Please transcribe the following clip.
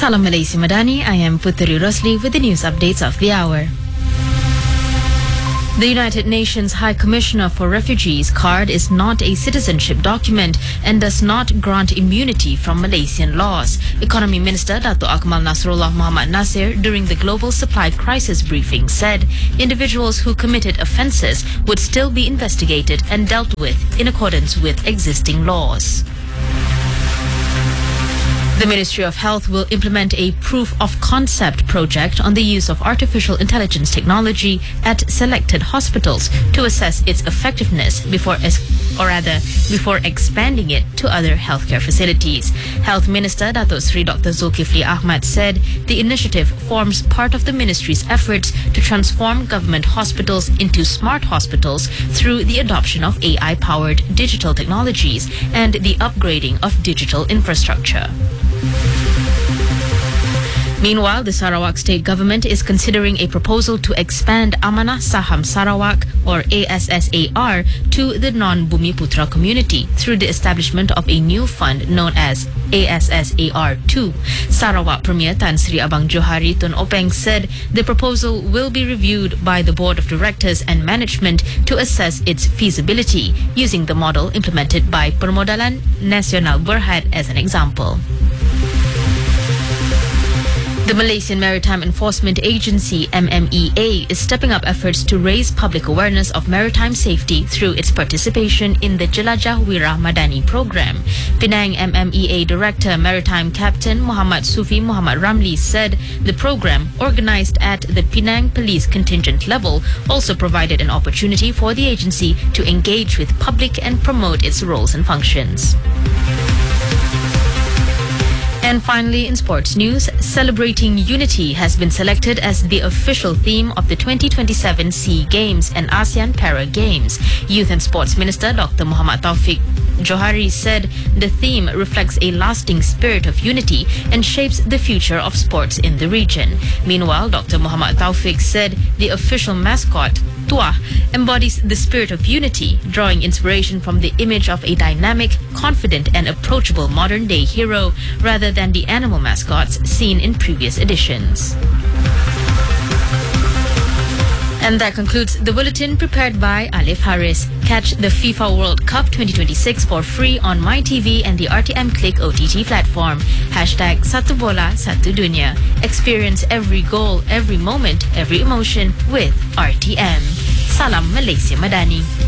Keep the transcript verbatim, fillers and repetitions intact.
Salam Malaysia Madani, I am Puteri Rosli with the news updates of the hour. The United Nations High Commissioner for Refugees card is not a citizenship document and does not grant immunity from Malaysian laws. Economy Minister Dato' Akmal Nasrullah Muhammad Nasir during the Global Supply Crisis briefing said individuals who committed offences would still be investigated and dealt with in accordance with existing laws. The Ministry of Health will implement a proof of concept project on the use of artificial intelligence technology at selected hospitals to assess its effectiveness before, es- or rather, before expanding it to other healthcare facilities. Health Minister Dato' Sri Doctor Zulkifli Ahmad said the initiative forms part of the ministry's efforts to transform government hospitals into smart hospitals through the adoption of A I-powered digital technologies and the upgrading of digital infrastructure. Meanwhile, the Sarawak state government is considering a proposal to expand Amanah Saham Sarawak, or A S S A R, to the non-Bumiputra community through the establishment of a new fund known as A S S A R two. Sarawak Premier Tan Sri Abang Johari Tun Openg said the proposal will be reviewed by the Board of Directors and Management to assess its feasibility, using the model implemented by Permodalan Nasional Berhad as an example. The Malaysian Maritime Enforcement Agency, M M E A, is stepping up efforts to raise public awareness of maritime safety through its participation in the Jelajah Wira Madani program. Penang M M E A Director Maritime Captain Muhammad Sufi Muhammad Ramli said the program, organized at the Penang Police contingent level, also provided an opportunity for the agency to engage with public and promote its roles and functions. And finally, in sports news, Celebrating Unity has been selected as the official theme of the twenty twenty-seven SEA Games and ASEAN Para Games. Youth and Sports Minister Doctor Muhammad Taufik Johari said the theme reflects a lasting spirit of unity and shapes the future of sports in the region. Meanwhile, Doctor Muhammad Taufik said the official mascot, Tuah, embodies the spirit of unity, drawing inspiration from the image of a dynamic, confident and approachable modern-day hero rather than the animal mascots seen in previous editions. And that concludes the bulletin prepared by Alif Haris. Catch the FIFA World Cup twenty twenty-six for free on MyTV and the R T M Click O T T platform. Hashtag Satu Bola Satu Dunia. Experience every goal, every moment, every emotion with R T M. Salam Malaysia Madani.